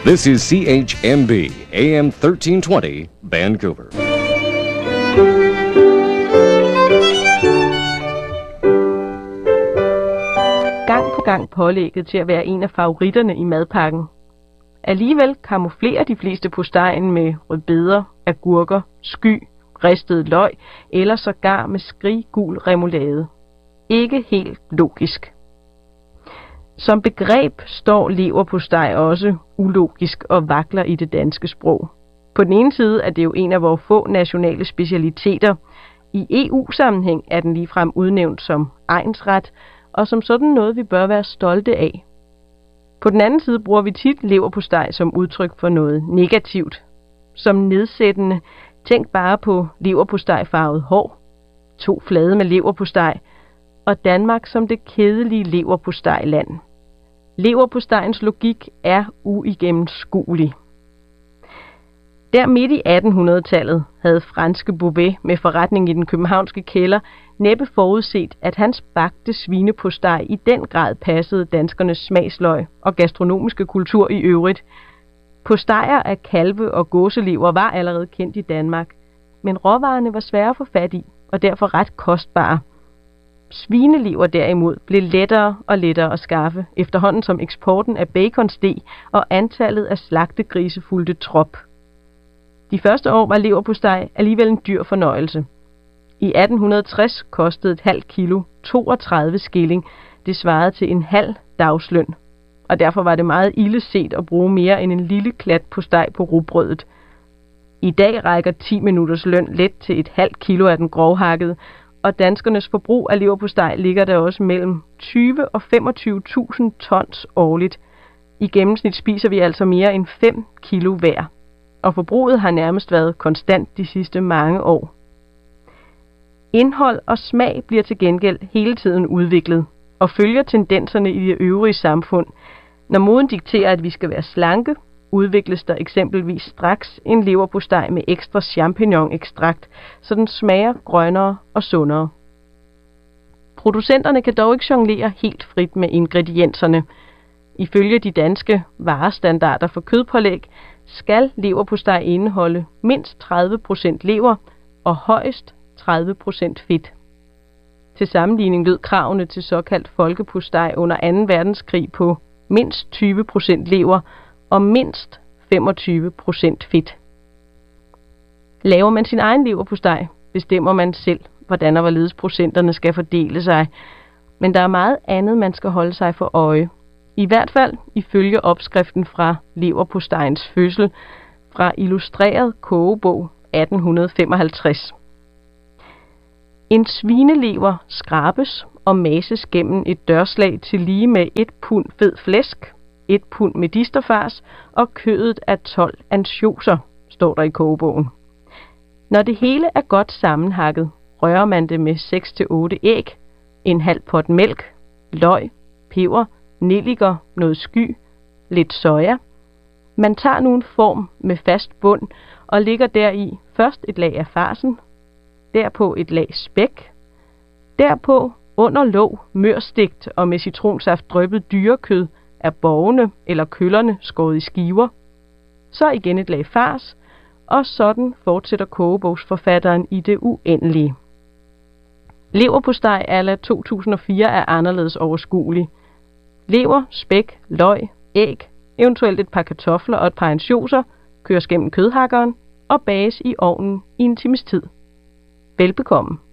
This is CHMB, AM 1320, Vancouver. Gang på gang pålægget til at være en af favoritterne i madpakken. Alligevel kamuflerer de fleste postejen med rødbeder, agurker, sky, ristet løg eller sågar med skriggul remoulade. Ikke helt logisk. Som begreb står leverpostej også ulogisk og vakler i det danske sprog. På den ene side er det jo en af vores få nationale specialiteter. I EU-sammenhæng er den ligefrem udnævnt som egnsret, og som sådan noget, vi bør være stolte af. På den anden side bruger vi tit leverpostej som udtryk for noget negativt. Som nedsættende, tænk bare på leverpostejfarvet hår, 2 flade med leverpostej, og Danmark som det kedelige leverpostejland. Leverpostejens logik er uigennemskuelig. Der midt i 1800-tallet havde franske Beauvais med forretning i den københavnske kælder næppe forudset, at hans bagte svinepostej i den grad passede danskernes smagsløg og gastronomiske kultur i øvrigt. Postejer af kalve- og gåselever var allerede kendt i Danmark, men råvarerne var svære at få fat i og derfor ret kostbare. Svinelever derimod blev lettere og lettere at skaffe, efterhånden som eksporten af bacon steg og antallet af slagtegrise fulgte trop. De første år var leverpostej alligevel en dyr fornøjelse. I 1860 kostede et halvt kilo 32 skilling. Det svarede til en halv dagsløn, og derfor var det meget ilde set at bruge mere end en lille klat postej på rugbrødet. I dag rækker 10 minutters løn let til et halvt kilo af den grovhakkede, og danskernes forbrug af leverpostej ligger der også mellem 20 og 25.000 tons årligt. I gennemsnit spiser vi altså mere end 5 kilo hver, og forbruget har nærmest været konstant de sidste mange år. Indhold og smag bliver til gengæld hele tiden udviklet og følger tendenserne i det øvrige samfund. Når moden dikterer, at vi skal være slanke, udvikles der eksempelvis straks en leverpostej med ekstra champignon-ekstrakt, så den smager grønnere og sundere. Producenterne kan dog ikke jonglere helt frit med ingredienserne. Ifølge de danske varestandarder for kødpålæg skal leverpostej indeholde mindst 30% lever og højst 30% fedt. Til sammenligning lød kravene til såkaldt folkepostej under 2. verdenskrig på mindst 20% lever og mindst 25% fedt. Laver man sin egen leverpostej, bestemmer man selv, hvordan og hvorledes procenterne skal fordele sig. Men der er meget andet, man skal holde sig for øje. I hvert fald ifølge opskriften fra leverpostejens fødsel fra Illustreret kogebog 1855. En svinelever skrabes og mases gennem et dørslag til lige med 1 pund fed flæsk, 1 pund medisterfars og kødet af 12 ansjoser, står der i kogebogen. Når det hele er godt sammenhakket, rører man det med 6-8 æg, en halv pot mælk, løg, peber, nelliker, noget sky, lidt soja. Man tager nu en form med fast bund og lægger deri først et lag af farsen, derpå et lag spæk, derpå under låg mørstegt og med citronsaft dryppet dyrekød af borgene eller køllerne skåret i skiver, så igen et lag fars, og sådan fortsætter kogebogsforfatteren i det uendelige. Leverpostej a la 2004 er anderledes overskuelig. Lever, spæk, løg, æg, eventuelt et par kartofler og et par ansjoser køres gennem kødhakkeren og bages i ovnen i en times tid. Velbekomme.